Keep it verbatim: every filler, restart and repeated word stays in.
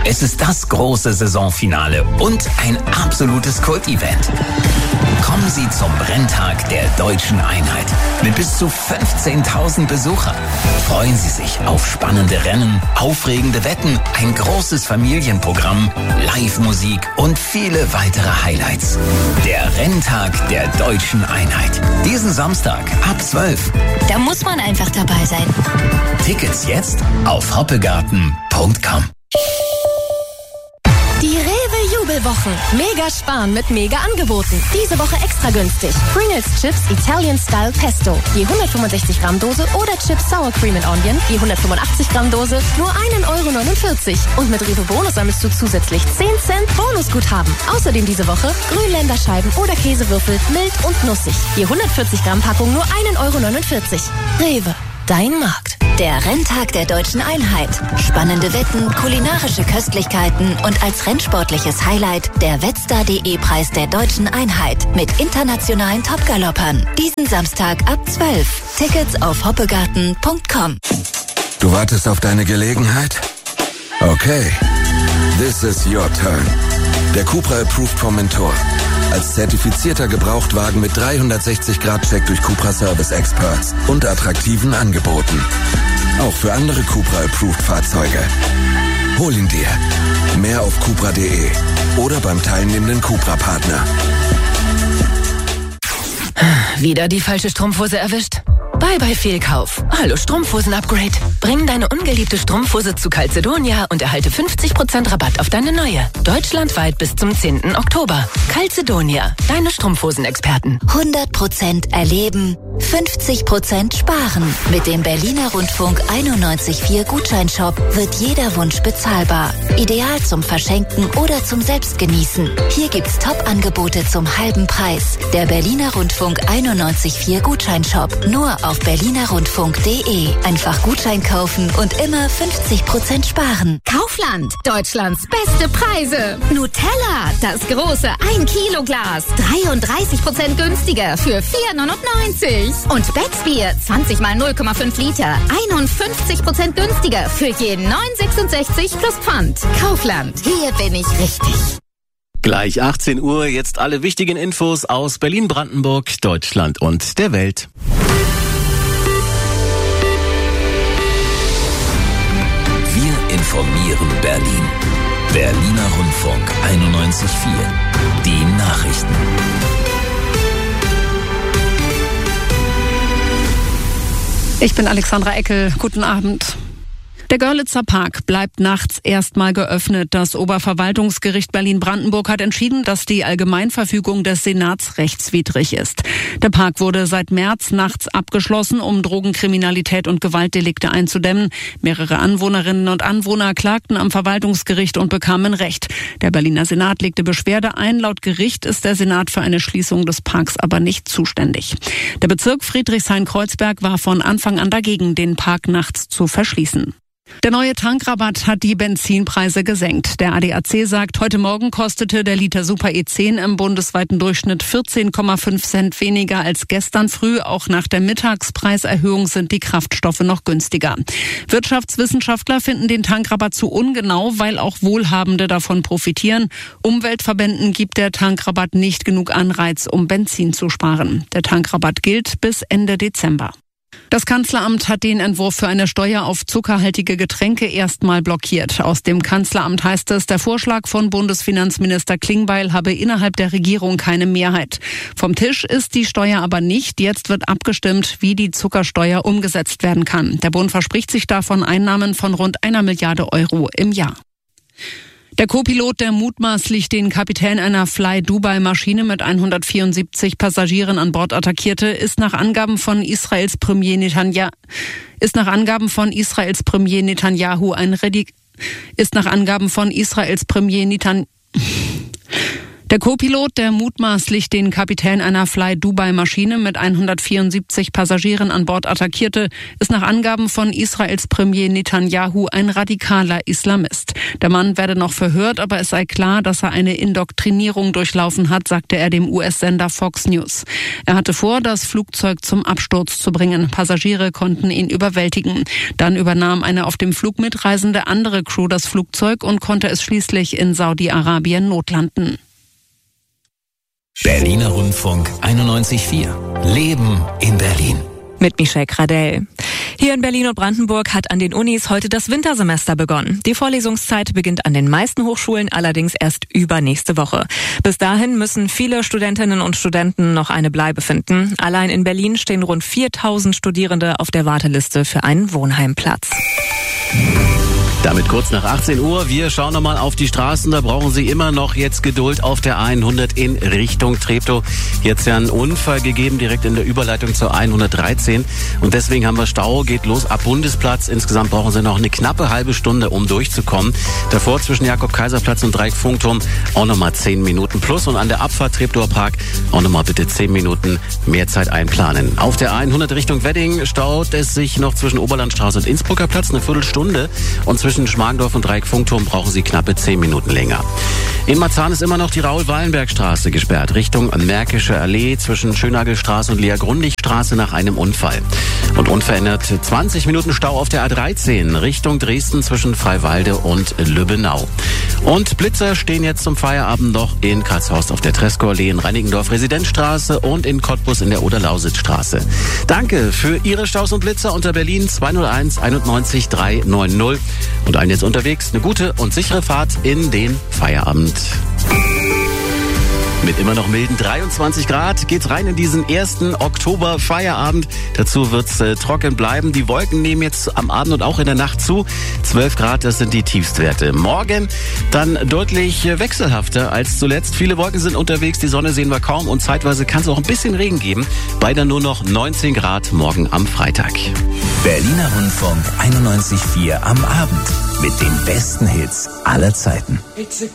Es ist das große Saisonfinale und ein absolutes Kult-Event. Kommen Sie zum Renntag der Deutschen Einheit mit bis zu fünfzehntausend Besuchern. Freuen Sie sich auf spannende Rennen, aufregende Wetten, ein großes Familienprogramm, Live-Musik und viele weitere Highlights. Der Renntag der Deutschen Einheit. Diesen Samstag ab zwölf. Da muss man einfach dabei sein. Tickets jetzt auf hoppegarten punkt com. Die Rewe-Jubelwochen. Mega sparen mit Mega-Angeboten. Diese Woche extra günstig. Pringles Chips Italian Style Pesto. Je hundertfünfundsechzig Gramm Dose oder Chips Sour Cream and Onion. Je hundertfünfundachtzig Gramm Dose. Nur ein Euro neunundvierzig. Und mit Rewe Bonus sammelst du zusätzlich zehn Cent Bonusguthaben. Außerdem diese Woche Grünländerscheiben oder Käsewürfel mild und nussig. Je hundertvierzig Gramm Packung nur ein Euro neunundvierzig. Rewe. Dein Markt. Der Renntag der Deutschen Einheit. Spannende Wetten, kulinarische Köstlichkeiten und als rennsportliches Highlight der Wetstar punkt de Preis der Deutschen Einheit mit internationalen Topgaloppern. Diesen Samstag ab zwölf. Tickets auf hoppegarten punkt com. Du wartest auf deine Gelegenheit? Okay. This is your turn. Der Cupra Approved vom Mentor. Als zertifizierter Gebrauchtwagen mit dreihundertsechzig Grad Check durch Cupra Service Experts und attraktiven Angeboten. Auch für andere Cupra Approved Fahrzeuge. Hol ihn dir. Mehr auf cupra punkt de oder beim teilnehmenden Cupra-Partner. Wieder die falsche Strumpfhose erwischt? Bye bye Fehlkauf. Hallo Strumpfhosen-Upgrade. Bring deine ungeliebte Strumpfhose zu Calzedonia und erhalte fünfzig Prozent Rabatt auf deine neue. Deutschlandweit bis zum zehnten Oktober. Calzedonia, deine Strumpfhosen-Experten. hundert Prozent erleben, fünfzig Prozent sparen. Mit dem Berliner Rundfunk einundneunzig Komma vier Gutscheinshop wird jeder Wunsch bezahlbar. Ideal zum Verschenken oder zum Selbstgenießen. Hier gibt's Top-Angebote zum halben Preis. Der Berliner Rundfunk einundneunzig Komma vier Gutscheinshop. Nur auf berliner rundfunk punkt de. Einfach Gutschein kaufen und immer fünfzig Prozent sparen. Kaufland. Deutschlands beste Preise. Nutella. Das große ein Kilo Glas. dreiunddreißig Prozent günstiger für vier neunundneunzig. Und Becksbier. zwanzig mal null Komma fünf Liter. einundfünfzig Prozent günstiger für je neun sechsundsechzig plus Pfand. Kaufland. Hier bin ich richtig. Gleich achtzehn Uhr, jetzt alle wichtigen Infos aus Berlin, Brandenburg, Deutschland und der Welt. Wir informieren Berlin. Berliner Rundfunk einundneunzig Komma vier. Die Nachrichten. Ich bin Alexandra Eckel. Guten Abend. Der Görlitzer Park bleibt nachts erstmal geöffnet. Das Oberverwaltungsgericht Berlin-Brandenburg hat entschieden, dass die Allgemeinverfügung des Senats rechtswidrig ist. Der Park wurde seit März nachts abgeschlossen, um Drogenkriminalität und Gewaltdelikte einzudämmen. Mehrere Anwohnerinnen und Anwohner klagten am Verwaltungsgericht und bekamen Recht. Der Berliner Senat legte Beschwerde ein. Laut Gericht ist der Senat für eine Schließung des Parks aber nicht zuständig. Der Bezirk Friedrichshain-Kreuzberg war von Anfang an dagegen, den Park nachts zu verschließen. Der neue Tankrabatt hat die Benzinpreise gesenkt. Der A D A C sagt, heute Morgen kostete der Liter Super E zehn im bundesweiten Durchschnitt vierzehn Komma fünf Cent weniger als gestern früh. Auch nach der Mittagspreiserhöhung sind die Kraftstoffe noch günstiger. Wirtschaftswissenschaftler finden den Tankrabatt zu ungenau, weil auch Wohlhabende davon profitieren. Umweltverbänden gibt der Tankrabatt nicht genug Anreiz, um Benzin zu sparen. Der Tankrabatt gilt bis Ende Dezember. Das Kanzleramt hat den Entwurf für eine Steuer auf zuckerhaltige Getränke erstmal blockiert. Aus dem Kanzleramt heißt es, der Vorschlag von Bundesfinanzminister Klingbeil habe innerhalb der Regierung keine Mehrheit. Vom Tisch ist die Steuer aber nicht. Jetzt wird abgestimmt, wie die Zuckersteuer umgesetzt werden kann. Der Bund verspricht sich davon Einnahmen von rund einer Milliarde Euro im Jahr. Der Co-Pilot, der mutmaßlich den Kapitän einer Fly-Dubai-Maschine mit hundertvierundsiebzig Passagieren an Bord attackierte, ist nach Angaben von Israels Premier Netanyahu, ist nach Angaben von Israels Premier Netanyahu ein Redi- ist nach Angaben von Israels Premier Netanyahu Der Co-Pilot, der mutmaßlich den Kapitän einer Fly-Dubai-Maschine mit hundertvierundsiebzig Passagieren an Bord attackierte, ist nach Angaben von Israels Premier Netanyahu ein radikaler Islamist. Der Mann werde noch verhört, aber es sei klar, dass er eine Indoktrinierung durchlaufen hat, sagte er dem U S-Sender Fox News. Er hatte vor, das Flugzeug zum Absturz zu bringen. Passagiere konnten ihn überwältigen. Dann übernahm eine auf dem Flug mitreisende andere Crew das Flugzeug und konnte es schließlich in Saudi-Arabien notlanden. Berliner Rundfunk einundneunzig Komma vier. Leben in Berlin. Mit Michelle Gradell. Hier in Berlin und Brandenburg hat an den Unis heute das Wintersemester begonnen. Die Vorlesungszeit beginnt an den meisten Hochschulen allerdings erst übernächste Woche. Bis dahin müssen viele Studentinnen und Studenten noch eine Bleibe finden. Allein in Berlin stehen rund viertausend Studierende auf der Warteliste für einen Wohnheimplatz. Damit kurz nach achtzehn Uhr. Wir schauen nochmal auf die Straßen. Da brauchen Sie immer noch jetzt Geduld auf der hundert in Richtung Treptow. Jetzt ja ein Unfall gegeben, direkt in der Überleitung zur hundertdreizehn. Und deswegen haben wir Stau, geht los ab Bundesplatz. Insgesamt brauchen Sie noch eine knappe halbe Stunde, um durchzukommen. Davor zwischen Jakob-Kaiser-Platz und Dreieck-Funkturm auch nochmal zehn Minuten plus. Und an der Abfahrt Treptower Park auch nochmal bitte zehn Minuten mehr Zeit einplanen. Auf der hundert Richtung Wedding staut es sich noch zwischen Oberlandstraße und Innsbrucker Platz eine Viertelstunde. Und zwischen Schmargendorf und Dreieck-Funkturm brauchen Sie knappe zehn Minuten länger. In Marzahn ist immer noch die Raoul-Wallenberg-Straße gesperrt, Richtung Märkische Allee zwischen Schönagelstraße und Lea-Grundig-Straße nach einem Unfall. Und unverändert zwanzig Minuten Stau auf der A dreizehn Richtung Dresden zwischen Freiwalde und Lübbenau. Und Blitzer stehen jetzt zum Feierabend noch in Karlshorst auf der Trescor-Allee, in Reinickendorf Residenzstraße und in Cottbus in der Oder-Lausitz-Straße. Danke für Ihre Staus und Blitzer unter Berlin zwei null eins einundneunzig dreihundertneunzig. Und allen jetzt unterwegs eine gute und sichere Fahrt in den Feierabend. Mit immer noch milden dreiundzwanzig Grad geht's rein in diesen ersten Oktober-Feierabend. Dazu wird's äh, trocken bleiben. Die Wolken nehmen jetzt am Abend und auch in der Nacht zu. zwölf Grad, das sind die Tiefstwerte. Morgen dann deutlich äh, wechselhafter als zuletzt. Viele Wolken sind unterwegs, die Sonne sehen wir kaum und zeitweise kann es auch ein bisschen Regen geben. Bei dann nur noch neunzehn Grad morgen am Freitag. Berliner Rundfunk einundneunzig Komma vier am Abend mit den besten Hits aller Zeiten. It's a